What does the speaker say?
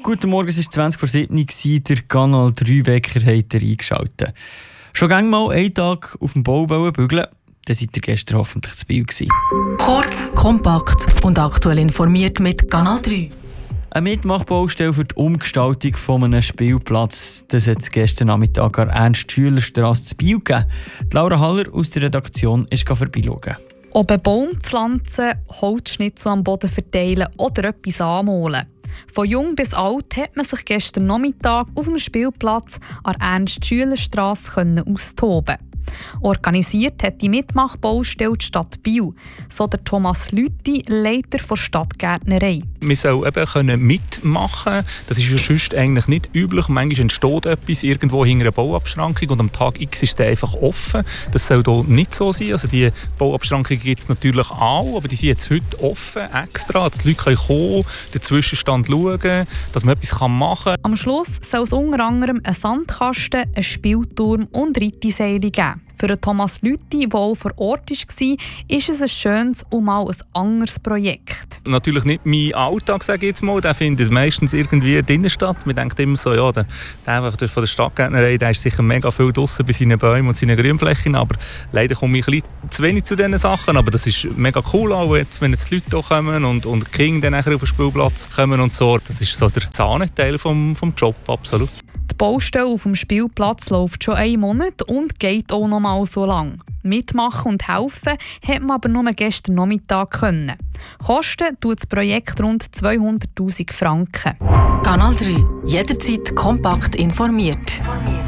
Guten Morgen, es war 20:07 Uhr, der Kanal 3 Wecker hat ihr eingeschaltet. Schon gerne mal einen Tag auf dem Bau bügeln, dann seid ihr gestern hoffentlich zu Biel gewesen. Kurz, kompakt und aktuell informiert mit Kanal 3. Eine Mitmachbaustelle für die Umgestaltung von einem Spielplatz. Das hat es gestern Nachmittag an der Ernst-Schüler-Strasse zu Biel gegeben. Laura Haller aus der Redaktion ist vorbeischauen. Ob ein Baum pflanzen, Holzschnitzel am Boden verteilen oder etwas anmalen. Von jung bis alt hat man sich gestern Nachmittag auf dem Spielplatz an der Ernst-Schüler-Strasse austoben. Organisiert hat die Mitmachbaustelle die Stadt Biel, so der Thomas Lüthi, Leiter der Stadtgärtnerei. Wir sollen eben mitmachen. Das ist ja sonst eigentlich nicht üblich. Manchmal entsteht etwas irgendwo hinter einer Bauabschrankung und am Tag X ist es einfach offen. Das soll hier nicht so sein. Also die Bauabschrankungen gibt es natürlich auch, aber die sind jetzt heute offen, extra. Die Leute können kommen, den Zwischenstand schauen, dass man etwas machen kann. Am Schluss soll es unter anderem einen Sandkasten, einen Spielturm und Reitseile geben. Für Thomas Lüthi, der auch vor Ort war, ist es ein schönes und mal ein anderes Projekt. Natürlich nicht mein Alltag, sage ich jetzt mal. Der findet meistens irgendwie drinnen statt. Man denkt immer so, ja, der von der Stadtgärtnerei, der ist sicher mega viel draussen bei seinen Bäumen und seinen Grünflächen. Aber leider komme ich ein bisschen zu wenig zu diesen Sachen. Aber das ist mega cool, auch jetzt, wenn jetzt die Leute hier kommen und die Kinder dann nachher auf den Spielplatz kommen und so. Das ist so der Zahnteil vom Job, absolut. Die Baustelle auf dem Spielplatz läuft schon einen Monat und geht auch noch mal so lang. Mitmachen und helfen hat man aber nur gestern Nachmittag können. Kosten tut das Projekt rund 200'000 Franken. Kanal 3. Jederzeit kompakt informiert.